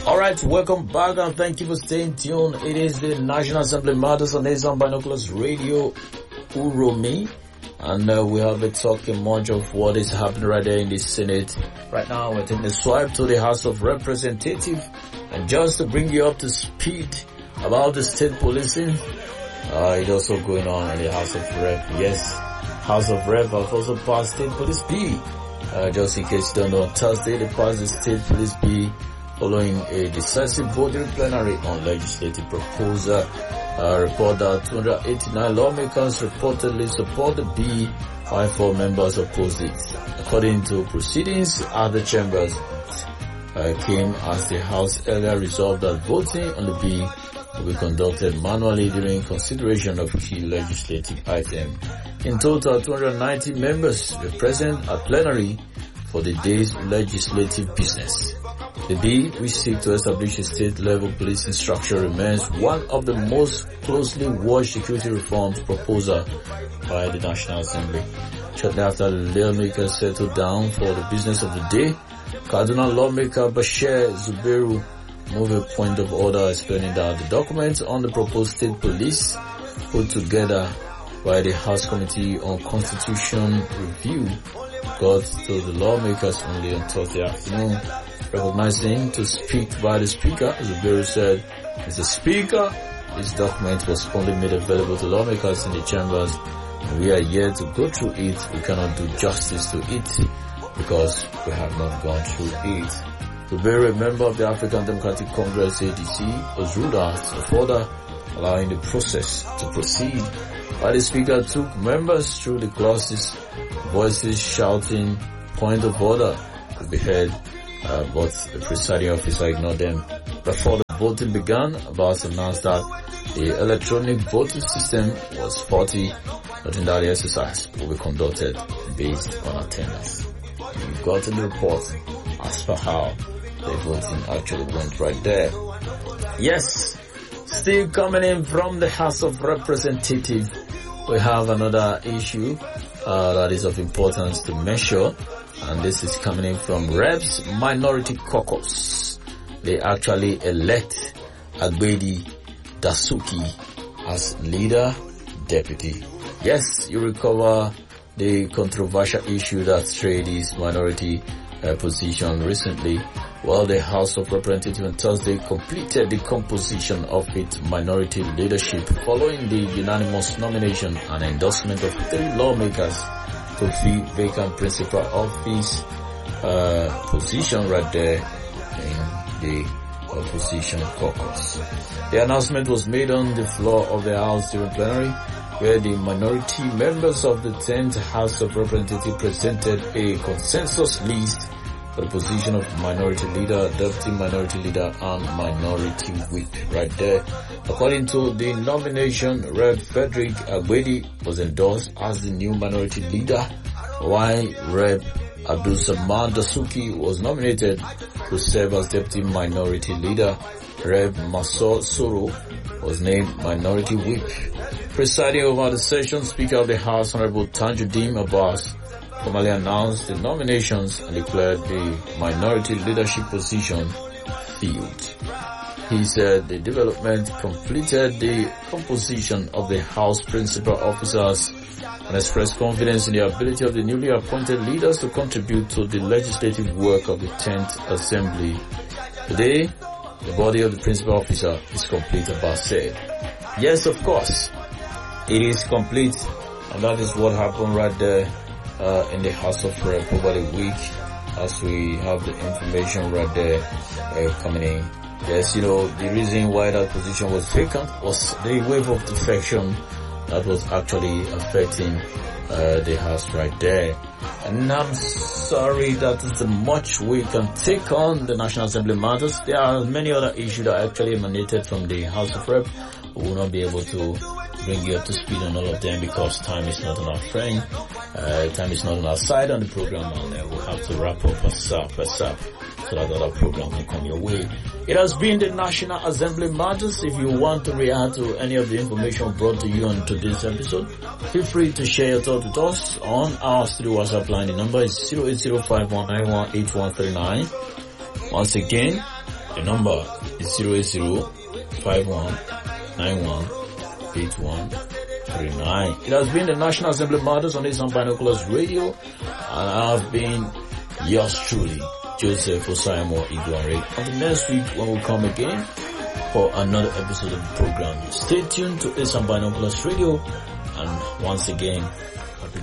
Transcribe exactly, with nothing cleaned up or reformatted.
Alright, welcome back and thank you for staying tuned. It is the National Assembly Matters on Asian Binoculars Radio, Uromi. And uh, we have been talking much of what is happening right there in the Senate. Right now we're taking a swipe to the House of Representatives. And just to bring you up to speed about the state policing, uh, it's also going on in the House of Rep. Yes, House of Rep have also passed State Police B. Uh, just in case you don't know, on Thursday they passed the State Police B following a decisive vote in plenary on legislative proposal. Uh, report that two hundred eighty-nine lawmakers reportedly support the B, while four members oppose it. According to proceedings at the chambers, uh, came as the House earlier resolved that voting on the B will be conducted manually during consideration of key legislative items. In total, two hundred ninety members were present at plenary for the day's legislative business. The bill, which seeks to establish a state-level policing structure, remains one of the most closely watched security reforms proposal by the National Assembly. Shortly after the lawmakers settled down for the business of the day, Kaduna lawmaker Bashir Zubairu moved a point of order explaining that the documents on the proposed state police put together by the House Committee on Constitution Review got to the lawmakers only on Thursday afternoon. Recognizing to speak by the Speaker, Zubairu said, Mister Speaker, this document was only made available to lawmakers in the chambers, and we are here to go through it. We cannot do justice to it because we have not gone through it. Zubairu, a member of the African Democratic Congress A D C, was ruled out of order, allowing the process to proceed. While the Speaker took members through the clauses, voices shouting point of order could be heard. Uh, but the presiding officer ignored them. Before the voting began, Abbas announced that the electronic voting system was faulty, noting that the exercise will be conducted based on attendance. You've gotten the report as per how the voting actually went right there. Yes, still coming in from the House of Representatives, we have another issue uh, that is of importance to mention. And this is coming in from Reps Minority Caucus. They actually elect Agbedi Dasuki as leader deputy. Yes, you recover the controversial issue that strayed his minority uh, position recently. Well, the House of Representatives on Thursday completed the composition of its minority leadership following the unanimous nomination and endorsement of three lawmakers to fill vacant principal office uh, position right there in the opposition caucus. The announcement was made on the floor of the House during plenary, where the minority members of the tenth House of Representatives presented a consensus list for the position of minority leader, deputy minority leader, and minority whip right there. According to the nomination, Rev Frederick Agbedi was endorsed as the new minority leader, while Rev Abdul Samad Dasuki was nominated to serve as deputy minority leader. Rev Masor Soro was named minority whip. Presiding over the session, Speaker of the House, Honorable Tajuddin Abbas, formally announced the nominations and declared the minority leadership position filled. He said the development completed the composition of the House principal officers and expressed confidence in the ability of the newly appointed leaders to contribute to the legislative work of the tenth Assembly. Today, the body of the principal officer is complete, Abbas said. Yes, of course, it is complete, and that is what happened right there uh, in the House of Rep over the week, as we have the information right there uh, coming in. Yes, you know, the reason why that position was vacant was the wave of defection that was actually affecting uh, the House right there. And I'm sorry that is the much we can take on the National Assembly matters. There are many other issues that actually emanated from the House of Rep. We will not be able to bring you up to speed on all of them because time is not on our friend. Uh, time is not on our side on the program, and uh, we'll have to wrap up us up, us up, so that other program can come your way. It has been the National Assembly Matters. If you want to react to any of the information brought to you on today's episode, feel free to share your thoughts with us on our studio WhatsApp line. The number is zero eight zero five one nine one eight one three nine. Once again, The number is zero eight zero five one nine one eight one three nine. It has been the National Assembly Matters on Asian Binoculars Radio, and I have been yours truly, Joseph Osaimo Igware. Until next week when we come again for another episode of the program. Stay tuned to Asian Binoculars Radio, and once again,